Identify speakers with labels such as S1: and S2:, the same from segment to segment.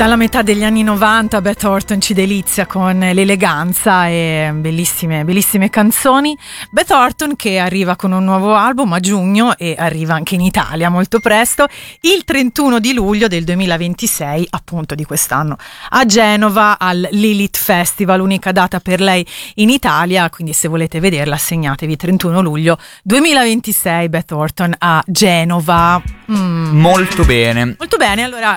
S1: Dalla metà degli anni 90 Beth Orton ci delizia con l'eleganza e bellissime canzoni. Beth Orton che arriva con un nuovo album a giugno e arriva anche in Italia molto presto, il 31 di luglio del 2026, appunto di quest'anno, a Genova al Lilith Festival, unica data per lei in Italia, quindi se volete vederla segnatevi 31 luglio 2026 Beth Orton a Genova.
S2: Molto bene.
S1: Molto bene, allora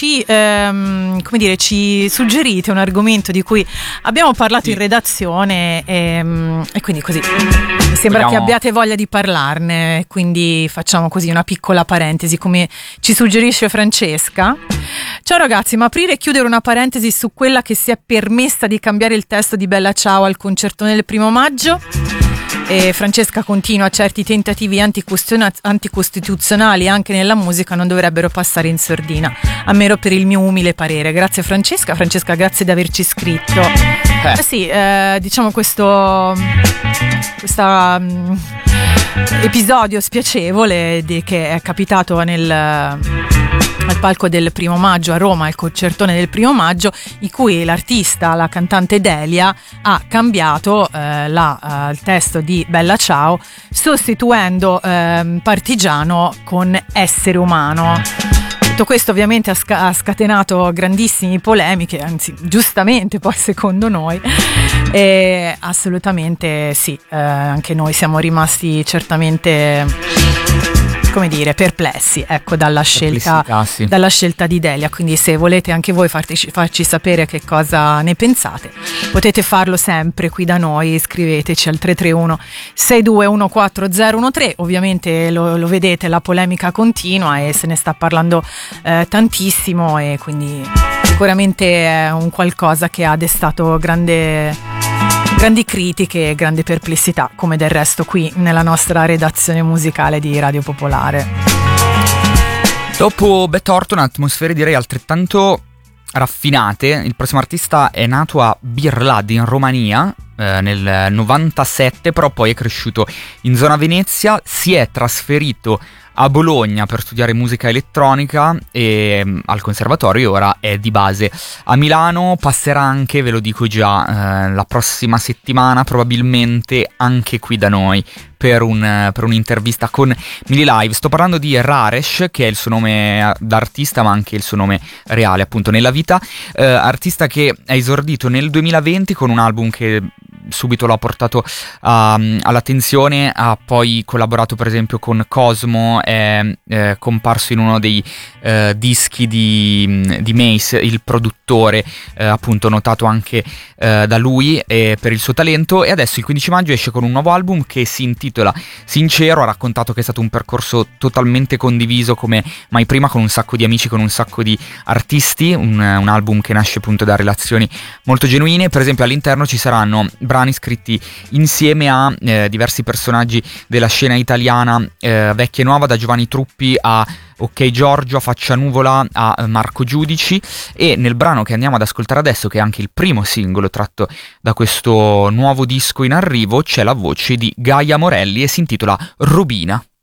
S1: ci suggerite un argomento di cui abbiamo parlato in redazione e quindi così mi sembra che abbiate voglia di parlarne, quindi facciamo così una piccola parentesi come ci suggerisce Francesca. Ciao ragazzi, ma aprire e chiudere una parentesi su quella che si è permessa di cambiare il testo di Bella Ciao al concertone del 1 maggio? E Francesca continua: certi tentativi anticostituzionali anche nella musica non dovrebbero passare in sordina, almeno per il mio umile parere. Grazie Francesca, grazie di averci scritto. Diciamo questo episodio spiacevole che è capitato al palco del 1 maggio a Roma, al concertone del 1 maggio, in cui l'artista, la cantante Delia, ha cambiato il testo di Bella Ciao, sostituendo partigiano con essere umano. Tutto questo ovviamente ha scatenato grandissime polemiche, anzi giustamente poi secondo noi, e assolutamente sì, anche noi siamo rimasti certamente, come dire, perplessi, ecco, dalla scelta di Delia. Quindi se volete anche voi farci sapere che cosa ne pensate, potete farlo sempre qui da noi, scriveteci al 331 6214013. Ovviamente lo vedete, la polemica continua e se ne sta parlando tantissimo, e quindi sicuramente è un qualcosa che ha destato grandi critiche e grande perplessità, come del resto qui nella nostra redazione musicale di Radio Popolare.
S2: Dopo Beth Orton, atmosfere direi altrettanto raffinate. Il prossimo artista è nato a Birlad in Romania nel 97, però poi è cresciuto in zona Venezia, si è trasferito a Bologna per studiare musica elettronica e al conservatorio, ora è di base a Milano. Passerà anche, ve lo dico già, la prossima settimana probabilmente anche qui da noi per un'intervista con Mili Live. Sto parlando di Raresh, che è il suo nome d'artista ma anche il suo nome reale appunto nella vita, artista che è esordito nel 2020 con un album che subito l'ha portato all'attenzione. Ha poi collaborato per esempio con Cosmo, è comparso in uno dei dischi di Mace, il produttore, appunto notato anche da lui per il suo talento, e adesso il 15 maggio esce con un nuovo album che si intitola Sincero. Ha raccontato che è stato un percorso totalmente condiviso come mai prima, con un sacco di amici, con un sacco di artisti, un album che nasce appunto da relazioni molto genuine. Per esempio all'interno ci saranno brani scritti insieme a diversi personaggi della scena italiana vecchia e nuova, da Giovanni Truppi a Ok Giorgio, a Faccia Nuvola, a Marco Giudici. E nel brano che andiamo ad ascoltare adesso, che è anche il primo singolo tratto da questo nuovo disco in arrivo, c'è la voce di Gaia Morelli e si intitola Robina.